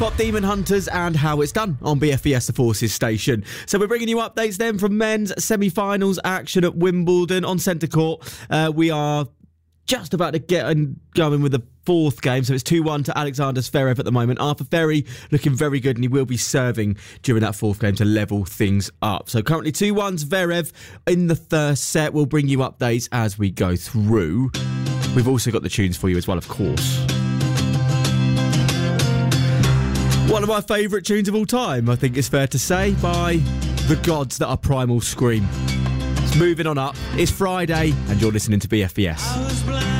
Pop Demon Hunters and how it's done on BFBS The Forces station. So we're bringing you updates then from men's semi-finals action at Wimbledon on centre court. We are just about to get going with the fourth game, so it's 2-1 to Alexander Zverev at the moment. Arthur Ferry looking very good, and he will be serving during that fourth game to level things up. So currently 2-1 Zverev in the first set. We'll bring you updates as we go through. We've also got the tunes for you as well, of course. One of my favourite tunes of all time, I think it's fair to say, by the gods that are Primal Scream. It's moving on up. It's Friday, and you're listening to BFBS.